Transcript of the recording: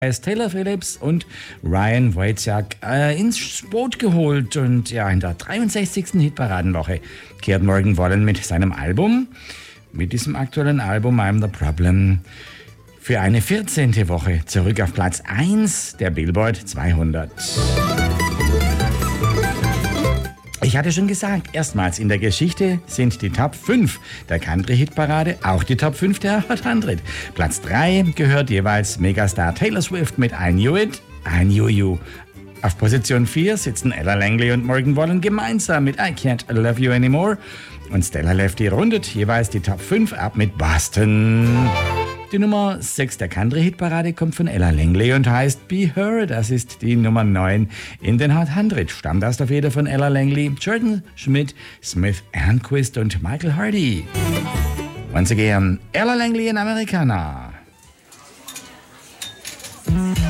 Taylor Phillips und Ryan Wojciak ins Boot geholt. Und ja, in der 63. Hitparadenwoche kehrt Morgan Wallen mit seinem Album, mit diesem aktuellen Album I'm the Problem, für eine 14. Woche zurück auf Platz 1 der Billboard 200. Ich hatte schon gesagt, erstmals in der Geschichte sind die Top 5 der Country-Hitparade auch die Top 5 der Hot 100. Platz 3 gehört jeweils Megastar Taylor Swift mit I Knew It, I Knew You. Auf Position 4 sitzen Ella Langley und Morgan Wallen gemeinsam mit I Can't Love You Anymore. Und Stella Lefty rundet jeweils die Top 5 ab mit Boston. Die Nummer 6 der Country-Hitparade kommt von Ella Langley und heißt Be Her. Das ist die Nummer 9 in den Hot 100. Stammt aus der Feder von Ella Langley, Jordan Schmidt, Smith Anquist und Michael Hardy. Once again, Ella Langley in Americana.